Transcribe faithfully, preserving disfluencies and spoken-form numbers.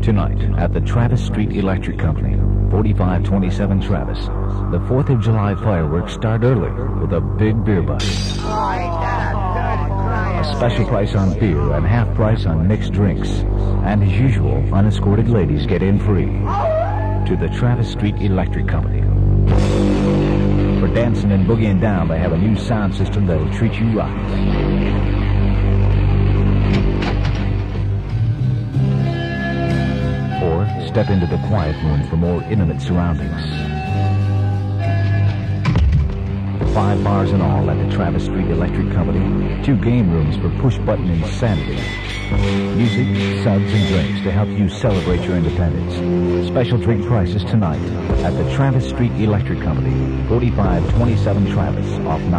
Tonight at the Travis Street Electric Company, forty-five twenty-seven Travis, the fourth of July fireworks start early with a big beer bus. A special price on beer and half price on mixed drinks. And as usual, unescorted ladies get in free. To the Travis Street Electric Company. For dancing and boogieing down, they have a new sound system that'll treat you right. Step into the quiet room for more intimate surroundings. Five bars in all at the Travis Street Electric Company. Two game rooms for push-button insanity. Music, subs, and drinks to help you celebrate your independence. Special drink prices tonight at the Travis Street Electric Company, forty-five twenty-seven Travis, off nine.